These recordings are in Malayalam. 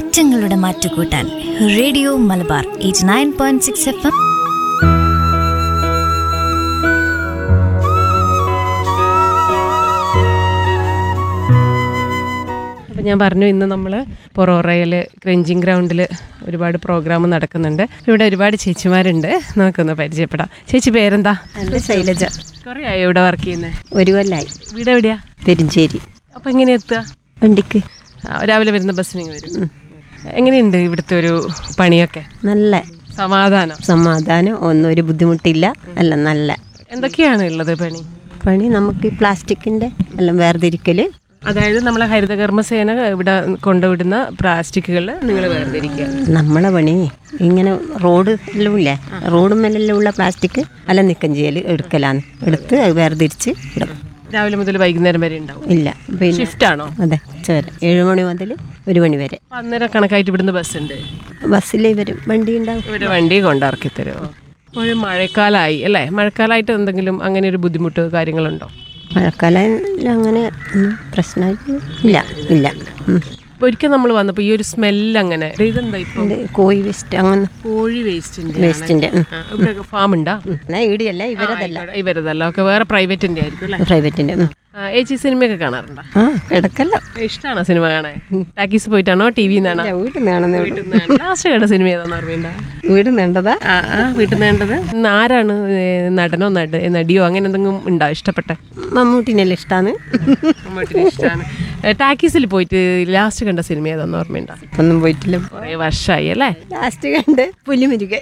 മാറ്റങ്ങളുടെ മാറ്റുകൂട്ടാൻ റേഡിയോ മലബാർ 89.6 FM. അപ്പം ഞാൻ പറഞ്ഞു, ഇന്ന് നമ്മൾ പൊറോറയിൽ ക്രഞ്ചിങ് ഗ്രൗണ്ടിൽ ഒരുപാട് പ്രോഗ്രാം നടക്കുന്നുണ്ട്. ഇവിടെ ഒരുപാട് ചേച്ചിമാരുണ്ട്, നമുക്കൊന്ന് പരിചയപ്പെടാം. ചേച്ചി പേരെന്താ? എൻ്റെ ശൈലജ. കുറേ ആയോ ഇവിടെ വർക്ക് ചെയ്യുന്നത്? ഒരു കൊല്ലായി. വീട് എവിടെയാ? പെരിഞ്ചേരി. അപ്പം എങ്ങനെ എത്തുക? വണ്ടിക്ക് രാവിലെ വരുന്ന ബസ്സിന് വരും. എങ്ങനെയുണ്ട് ഇവിടുത്തെ ഒരു പണിയൊക്കെ? നല്ല സമാധാനം, ഒന്നും ഒരു ബുദ്ധിമുട്ടില്ല. എല്ലാം നല്ല. എന്തൊക്കെയാണ് ഉള്ളത് പണി? നമുക്ക് പ്ലാസ്റ്റിക്കിൻ്റെ എല്ലാം വേർതിരിക്കല്. അതായത് നമ്മളെ ഹരിതകർമ്മസേന ഇവിടെ കൊണ്ടുവിടുന്ന പ്ലാസ്റ്റിക്കുകൾ നിങ്ങൾ വേർതിരിക്കുക. നമ്മളെ പണി ഇങ്ങനെ റോഡ് എല്ലാം ഇല്ലേ, റോഡ് മേലെല്ലാം ഉള്ള പ്ലാസ്റ്റിക് എല്ലാം നീക്കം ചെയ്യൽ, എടുത്ത് അത് വേർതിരിച്ച് ഇടും. രാവിലെ മുതൽ വൈകുന്നേരം വരെ ഉണ്ടാവും? ഇല്ല, പിന്നെ ഷിഫ്റ്റ് ആണോ? അതെ, 7 മണി മുതൽ 1 മണി വരെ. അന്നേരം കണക്കായിട്ട് ഇവിടുന്ന് ബസ് ഉണ്ട്? ബസ്സിൽ വരും, വണ്ടി ഉണ്ടാവും. ഇവിടെ വണ്ടി കൊണ്ടിറക്കി തരുമോ? ഒരു മഴക്കാലമായി അല്ലേ? മഴക്കാലമായിട്ട് എന്തെങ്കിലും അങ്ങനെ ഒരു ബുദ്ധിമുട്ട് കാര്യങ്ങളുണ്ടോ? മഴക്കാലം അങ്ങനെ പ്രശ്നമായിട്ട് ഇല്ല. ഒരിക്കൽ നമ്മൾ വന്നപ്പോൾ ഈ ഒരു സ്മെല്ല് അങ്ങനെ, ഇതെന്താ ഇപ്പം? കോഴി വേസ്റ്റ്, അങ്ങനെ കോഴി വേസ്റ്റിന്റെ ഫാം ഉണ്ടാ? ഇവിടെയല്ല, ഇവരതല്ല, ഒക്കെ വേറെ പ്രൈവറ്റിന്റെ ആയിരിക്കും അല്ലേ? പ്രൈവറ്റിന്റെ. ചേച്ചി സിനിമയൊക്കെ കാണാറുണ്ടോ? കിടക്കല്ല. ഇഷ്ടമാണോ സിനിമ കാണാൻ? Talkies പോയിട്ടാണോ TV. ലാസ്റ്റ് കണ്ട സിനിമ ഏതാന്ന് ഓർമ്മയുണ്ടോ? വീട് നേണ്ടതാ? വീട്ടിൽ നേണ്ടത്. ആരാണ് നടനോ നടിയോ അങ്ങനെ എന്തെങ്കിലും ഉണ്ടോ ഇഷ്ടപ്പെട്ട? മമ്മൂട്ടിനെല്ലാം ഇഷ്ടമാണ്. ഇഷ്ടമാണ്. ടാക്കീസിൽ പോയിട്ട് ലാസ്റ്റ് കണ്ട സിനിമ ഏതാന്ന് ഓർമ്മയുണ്ടോ? ഒന്നും പോയിട്ടില്ല, കുറേ വർഷമായി അല്ലേ? ലാസ്റ്റ് കണ്ട് പുലിമുരുകൻ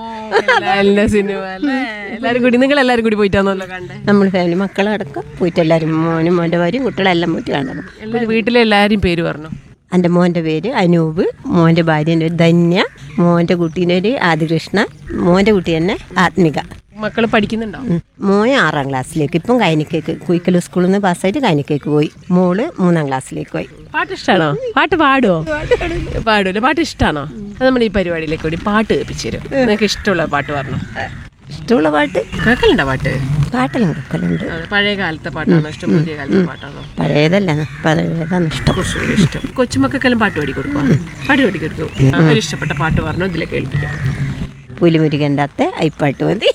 സിനിമ അല്ലേ? നിങ്ങൾ എല്ലാവരും കൂടി പോയിട്ടാണല്ലോ കണ്ടേ? നമ്മൾ ഫാമിലി മക്കളടക്കം പോയിട്ട് എല്ലാവരും, മോനും മോൻ്റെ ഭാര്യയും കുട്ടികളെല്ലാം പോയിട്ട് കണ്ടത്. എല്ലാവരും വീട്ടിലെ എല്ലാവരും പേര് പറഞ്ഞു. എൻ്റെ മോൻ്റെ പേര് അനൂപ്, മോൻ്റെ ഭാര്യൻ്റെ ഒരു ധന്യ, മോൻ്റെ കുട്ടീൻ്റെ ഒരു ആദികൃഷ്ണ, മോൻ്റെ കുട്ടി തന്നെ ആത്മിക. മക്കൾ പഠിക്കുന്നുണ്ടോ? മോൻ 6ാം ക്ലാസ്സിലേക്ക്, ഇപ്പം കൈനിക്കേക്ക് കുയിക്കൽ സ്കൂളിൽ നിന്ന് പാസ്സായിട്ട് കൈനിക്കേക്ക് പോയി. മോള് 3ാം ക്ലാസ്സിലേക്ക് പോയി. പാട്ട് ഇഷ്ടമാണോ? പാട്ട് പാടുമോ? പാടൂല്ലേ? പാട്ട് ഇഷ്ടമാണോ? അത് നമ്മൾ ഈ പരിപാടിയിലേക്ക് കൂടി പാട്ട് കേൾപ്പിച്ചു തരും. നിങ്ങൾക്ക് ഇഷ്ടമുള്ള പാട്ട് പറഞ്ഞു. ഇഷ്ടമുള്ള പാട്ട് കേൾക്കലുണ്ടോ? പാട്ടെല്ലാം കേൾക്കലുണ്ട്. പഴയ കാലത്തെ പാട്ടാണോ ഇഷ്ടം, പുതിയ കാലത്തെ പാട്ടാണോ? പഴയതാണ് ഇഷ്ടം. കൊച്ചുമക്കെല്ലാം പാട്ട് പാടി കൊടുക്കുക. പാട്ട് പാടി കൊടുക്കും. ഒരു ഇഷ്ടപ്പെട്ട പാട്ട് പറഞ്ഞു, ഇതിലെ കേൾപ്പിക്കാം. പുലിമുരുകൻ്റെ അത്തെ അയിപ്പാട്ട് മതി.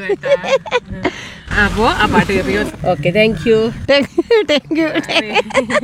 അപ്പോൾ ആ പാട്ട് കേൾപ്പിക്കും. Okay, thank you.